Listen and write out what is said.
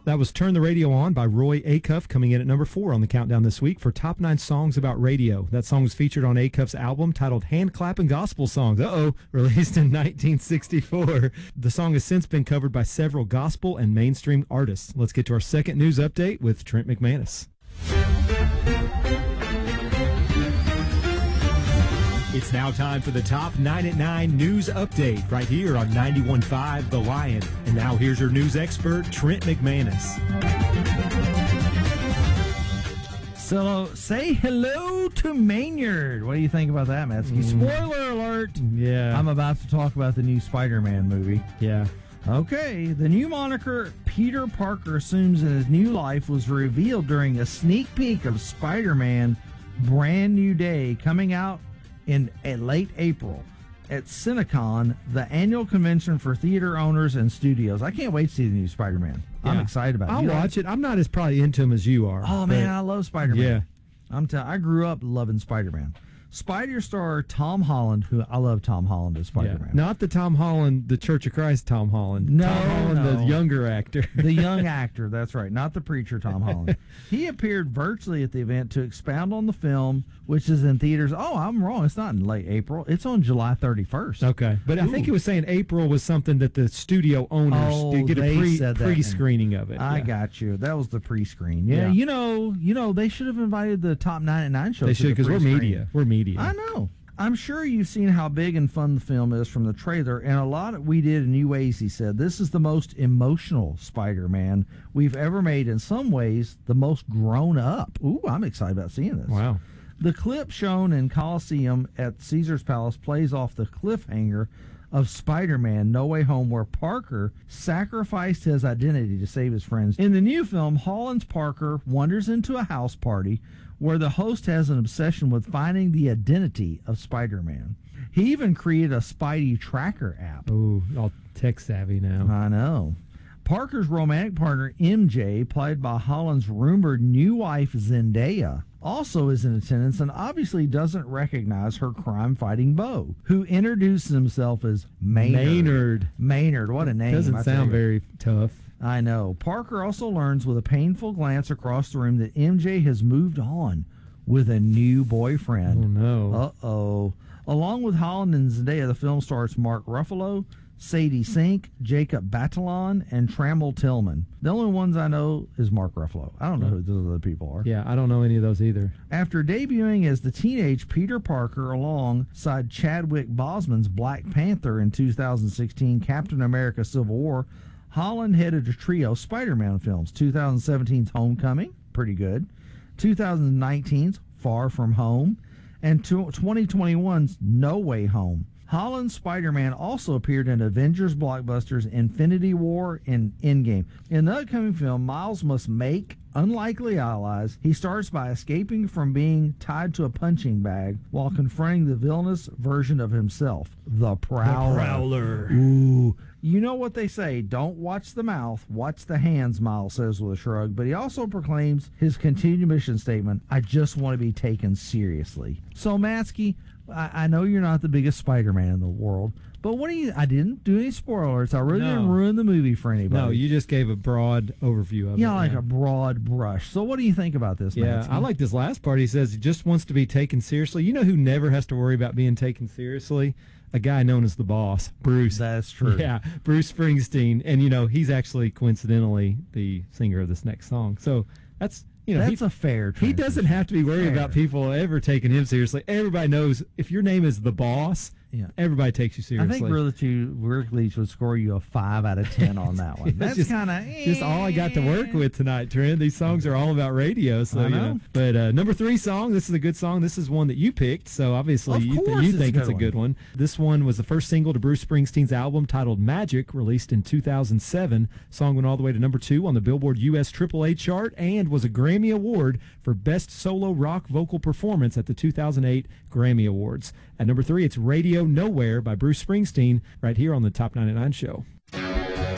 That was Turn the Radio On by Roy Acuff, coming in at number 4 on the countdown this week for Top 9 Songs About Radio. That song was featured on Acuff's album titled Hand Clappin' Gospel Songs, released in 1964. The song has since been covered by several gospel and mainstream artists. Let's get to our second news update with Trent McManus. It's now time for the Top 9 at 9 News Update right here on 91.5 The Lion. And now here's your news expert, Trent McManus. So say hello to Maynard. What do you think about that, Matsky? Spoiler alert. Yeah. I'm about to talk about the new Spider-Man movie. Yeah. Okay, the new moniker Peter Parker assumes in his new life was revealed during a sneak peek of Spider-Man Brand New Day coming out in late April at Cinecon, the annual convention for theater owners and studios. I can't wait to see the new Spider-Man. Yeah. I'm excited about it. I'll watch it. I'm not as probably into him as you are. Oh, man, I love Spider-Man. Yeah. I grew up loving Spider-Man. Spider star Tom Holland, who I love Tom Holland as Spider-Man. Yeah. Not the Tom Holland, the Church of Christ Tom Holland. No, Tom Holland, the younger actor. The young actor, that's right. Not the preacher Tom Holland. He appeared virtually at the event to expound on the film, which is in theaters. Oh, I'm wrong. It's not in late April. It's on July 31st. Okay. But I think it was saying April was something that the studio owners did get a pre-screening of it. I got you. That was the pre-screen. Yeah. You know, they should have invited the Top 9 at 9 show. They should, because we're media. We're media. I know. I'm sure you've seen how big and fun the film is from the trailer, and a lot we did in new ways, he said. This is the most emotional Spider-Man we've ever made. In some ways, the most grown up. Ooh, I'm excited about seeing this. Wow. The clip shown in Coliseum at Caesar's Palace plays off the cliffhanger of Spider-Man No Way Home, where Parker sacrificed his identity to save his friends. In the new film, Holland's Parker wanders into a house party where the host has an obsession with finding the identity of Spider-Man. He even created a Spidey tracker app. Ooh, all tech-savvy now. I know. Parker's romantic partner, MJ, played by Holland's rumored new wife, Zendaya, also is in attendance and obviously doesn't recognize her crime-fighting beau, who introduces himself as Maynard. Maynard, what a name. Doesn't sound very tough. I know. Parker also learns with a painful glance across the room that MJ has moved on with a new boyfriend. Oh, no. Uh-oh. Along with Holland and Zendaya, the film stars Mark Ruffalo, Sadie Sink, Jacob Batalon, and Trammell Tillman. The only ones I know is Mark Ruffalo. I don't know who those other people are. Yeah, I don't know any of those either. After debuting as the teenage Peter Parker alongside Chadwick Boseman's Black Panther in 2016 Captain America Civil War, Holland headed a trio of Spider-Man films. 2017's Homecoming, pretty good. 2019's Far From Home. And 2021's No Way Home. Holland's Spider-Man also appeared in Avengers blockbusters Infinity War and Endgame. In the upcoming film, Miles must make unlikely allies. He starts by escaping from being tied to a punching bag while confronting the villainous version of himself, the Prowler. The Prowler. Ooh. You know what they say, don't watch the mouth, watch the hands, Miles says with a shrug. But he also proclaims his continued mission statement, I just want to be taken seriously. So, Matsky, I know you're not the biggest Spider-Man in the world, but I didn't do any spoilers. I really didn't ruin the movie for anybody. No, you just gave a broad overview of it. Yeah, like a broad brush. So what do you think about this, Matsky? I like this last part. He says he just wants to be taken seriously. You know who never has to worry about being taken seriously? A guy known as the Boss, Bruce. That's true. Yeah, Bruce Springsteen. And, he's actually coincidentally the singer of this next song. So that's... that's a fair transition. He doesn't have to be worried about people ever taking him seriously. Everybody knows if your name is the Boss, everybody takes you seriously. I think Rick Leach would score you a 5 out of 10 on that one. That's kind of just all I got to work with tonight, Trent. These songs are all about radio, so I know. But number 3 song, this is a good song. This is one that you picked, so obviously you think it's a good one. This one was the first single to Bruce Springsteen's album titled Magic, released in 2007. Song went all the way to number 2 on the Billboard U.S. AAA chart and was a Grammy Award for Best Solo Rock Vocal Performance at the 2008 Grammy Awards. At number 3, it's Radio Nowhere by Bruce Springsteen, right here on the Top 9 at 9 show.